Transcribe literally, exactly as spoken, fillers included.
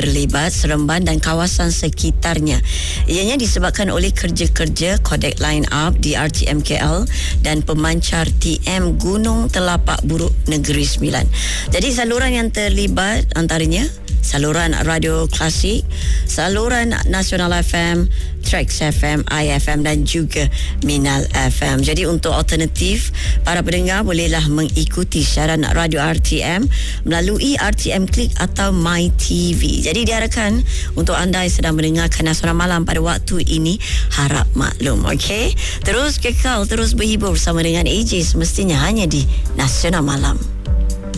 terlibat, Seremban dan kawasan sekitarnya. Ianya disebabkan oleh kerja-kerja Kodak Line Up di R T M K L dan pemancar T M Gunung Telapak Buruk Negeri Sembilan. Jadi saluran yang terlibat antaranya saluran radio klasik, saluran nasional F M, Trax F M, I F M dan juga Minal F M. Jadi untuk alternatif, para pendengar bolehlah mengikuti siaran radio R T M melalui R T M Click atau My T V. Jadi diharapkan untuk anda yang sedang mendengarkan Nasional Malam pada waktu ini harap maklum, okey? Terus kekal, terus berhibur bersama dengan A J semestinya hanya di Nasional Malam.